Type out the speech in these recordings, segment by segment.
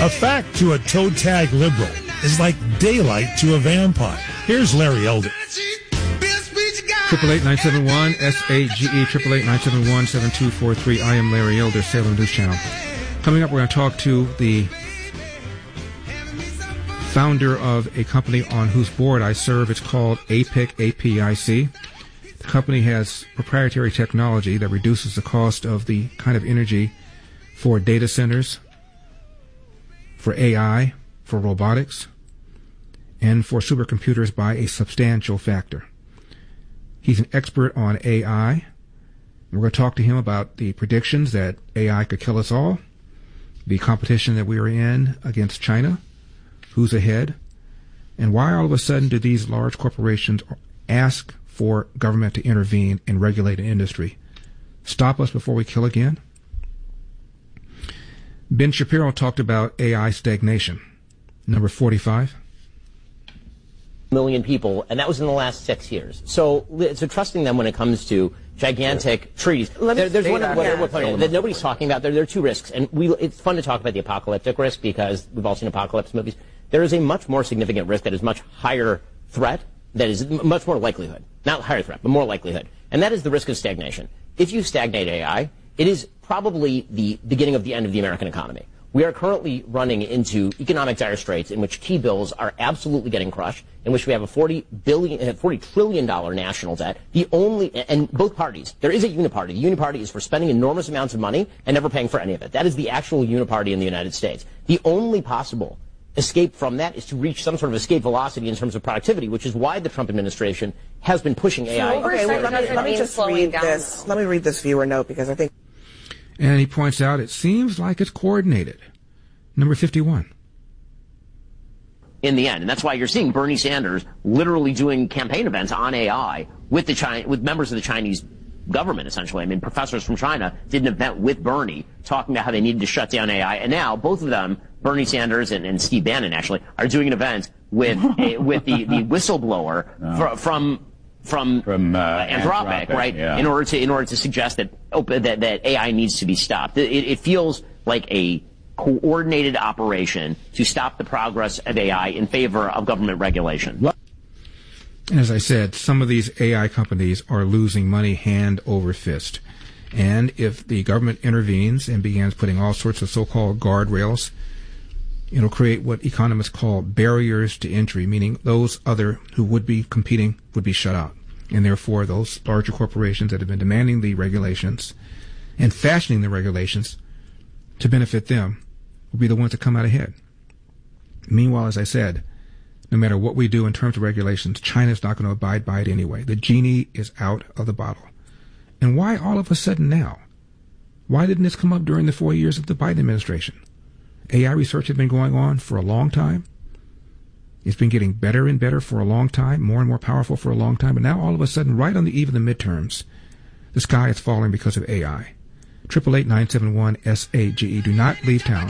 A fact to a toe tag liberal is like daylight to a vampire. Here's Larry Elder. 888-971-SAGE, 888-971-7243. I am Larry Elder, Salem News Channel. Coming up, we're going to talk to the founder of a company on whose board I serve. It's called APIC, APIC. The company has proprietary technology that reduces the cost of the kind of energy for data centers, for AI, for robotics, and for supercomputers by a substantial factor. He's an expert on AI. We're going to talk to him about the predictions that AI could kill us all, the competition that we are in against China, who's ahead, and why all of a sudden do these large corporations ask for government to intervene and regulate an industry? Stop us before we kill again? Ben Shapiro talked about AI stagnation. Number 45. Million people, and that was in the last 6 years. So trusting them when it comes to gigantic treaties. There's one that nobody's talking about. There are two risks, and it's fun to talk about the apocalyptic risk because we've all seen apocalypse movies. There is a much more significant risk that is much higher threat, that is much more likelihood. Not higher threat, but more likelihood. And that is the risk of stagnation. If you stagnate AI, it is probably the beginning of the end of the American economy. We are currently running into economic dire straits in which T-bills are absolutely getting crushed, in which we have a $40 trillion national debt. And both parties, there is a uniparty. The uniparty is for spending enormous amounts of money and never paying for any of it. That is the actual uniparty in the United States. The only possible escape from that is to reach some sort of escape velocity in terms of productivity, which is why the Trump administration has been pushing AI. Okay, well, let me just read this. Let me read this viewer note because I think. And he points out it seems like it's coordinated. Number 51. In the end, and that's why you're seeing Bernie Sanders literally doing campaign events on AI with members of the Chinese government, essentially. I mean, professors from China did an event with Bernie talking about how they needed to shut down AI, and now both of them, Bernie Sanders and Steve Bannon, actually, are doing an event with the whistleblower from Anthropic, right? Yeah. In order to suggest that AI needs to be stopped. It feels like a coordinated operation to stop the progress of AI in favor of government regulation. As I said, some of these AI companies are losing money hand over fist. And if the government intervenes and begins putting all sorts of so-called guardrails, it'll create what economists call barriers to entry, meaning those other who would be competing would be shut out. And therefore, those larger corporations that have been demanding the regulations and fashioning the regulations to benefit them will be the ones that come out ahead. Meanwhile, as I said, no matter what we do in terms of regulations, China's not going to abide by it anyway. The genie is out of the bottle. And why all of a sudden now? Why didn't this come up during the 4 years of the Biden administration? AI research has been going on for a long time. It's been getting better and better for a long time, more and more powerful for a long time. But now all of a sudden, right on the eve of the midterms, the sky is falling because of AI. 888-971-SAGE. Do not leave town.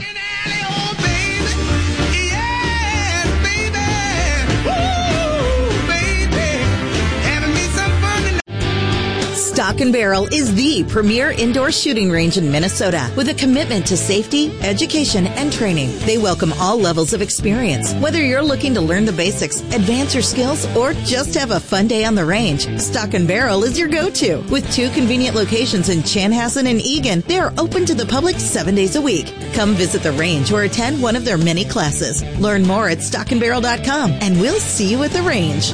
Stock and Barrel is the premier indoor shooting range in Minnesota with a commitment to safety, education, and training. They welcome all levels of experience. Whether you're looking to learn the basics, advance your skills, or just have a fun day on the range, Stock and Barrel is your go-to. With 2 convenient locations in Chanhassen and Eagan, they are open to the public 7 days a week. Come visit the range or attend one of their many classes. Learn more at stockandbarrel.com, and we'll see you at the range.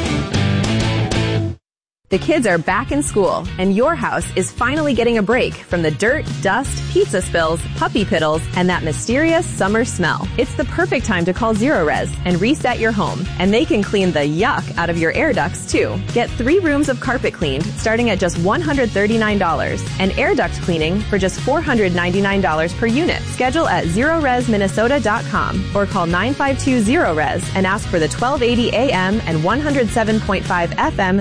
The kids are back in school, and your house is finally getting a break from the dirt, dust, pizza spills, puppy piddles, and that mysterious summer smell. It's the perfect time to call Zerorez and reset your home, and they can clean the yuck out of your air ducts, too. Get 3 rooms of carpet cleaned starting at just $139, and air duct cleaning for just $499 per unit. Schedule at ZerorezMinnesota.com or call 952-ZEROREZ and ask for the 1280 AM and 107.5 FM